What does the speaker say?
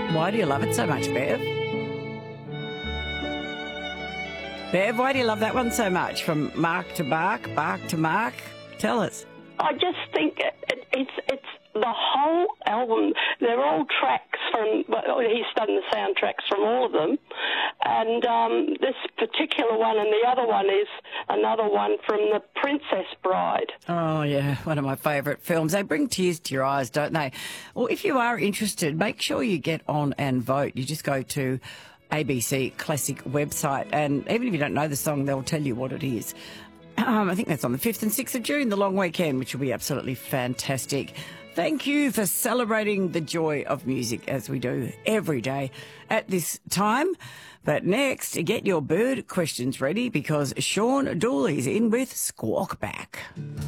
Why do you love it so much, Bev? Bev, why do you love that one so much? From Mark to Bark, Bark to Mark? Tell us. I just think it's the whole album. They're all tracks from. Well, he's done the soundtracks from all of them, and this particular one and the other one is another one from The Princess Bride. Oh, yeah, one of my favourite films. They bring tears to your eyes, don't they? Well, if you are interested, make sure you get on and vote. You just go to ABC Classic website, and even if you don't know the song, they'll tell you what it is. I think that's on the 5th and 6th of June, the long weekend, which will be absolutely fantastic. Thank you for celebrating the joy of music as we do every day at this time. But next, get your bird questions ready because Sean Dooley's in with Squawk Back.